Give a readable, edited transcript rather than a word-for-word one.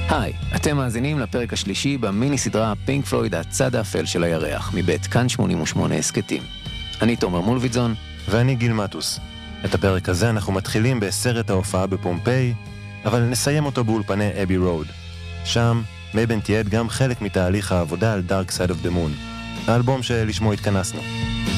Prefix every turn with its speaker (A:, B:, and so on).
A: היי, אתם מאזינים לפרק השלישי במיני סדרה פינק פלויד הצד האפל של הירח, מבית כאן 88 הסקטים. אני תומר מולביטזון.
B: ואני גיל מטוס. את הפרק הזה אנחנו מתחילים בסרט ההופעה בפומפיי, אבל נסיים אותו באולפני אבי רוד. שם מייבן תיעד גם חלק מתהליך העבודה על Dark Side of the Moon, האלבום שלשמו התכנסנו.